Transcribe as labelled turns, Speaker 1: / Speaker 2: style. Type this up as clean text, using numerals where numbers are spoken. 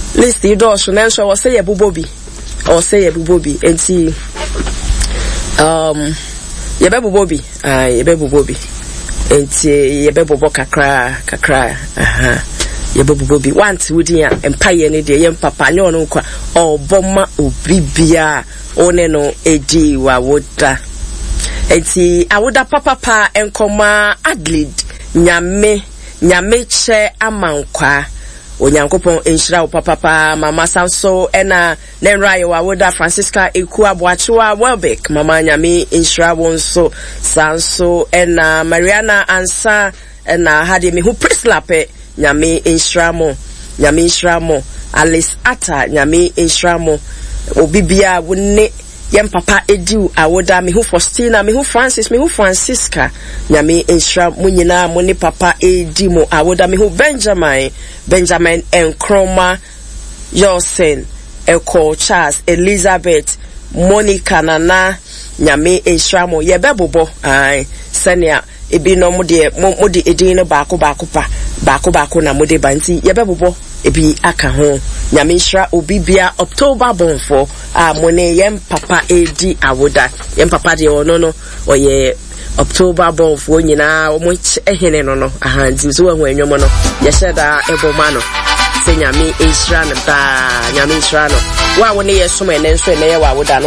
Speaker 1: list you do so na so wo say yebubobi or say yebubobi enti yebebubobi yebebubobi enti yebebobo kakra yebebubobi want wudi a empire ne de yempapa nye ono kwa oboma obribia one no edi wa woda enti awoda papa enkoma Adelaide nyame che amankwa onyankopon enhira wo papa mama sanso ena nenraye wa woda Francisca eku aboachewa Welbeck mama nyame enhira wo nso sanso ena Mariana Ansa ena hade me hu Prislape nyame enhira mo Alice Ata nyame enhira mo obibia wonne yem papa ediu awoda me hu Faustina me hu Francis me hu Francisca nyame enhira mo nyina mo ne papa edi mo awoda me hu Benjamin Enkroma Yosen Eko Charles Elizabeth Monica Nana nyame enhira mo yebebobo senia ebi no mo de edin no baako na mo de banti yebebobo ebi aka ho nyame enhira obibia October bonfo mo ne yem papa edi awoda yem papa de ono no oye October bonfo nyina mo ehene no ahanti so ho enwomo no ye sheda eboma no se nyame enhira no da nyame enhira no wa wo ne ye som ene nso ene ye wa awoda no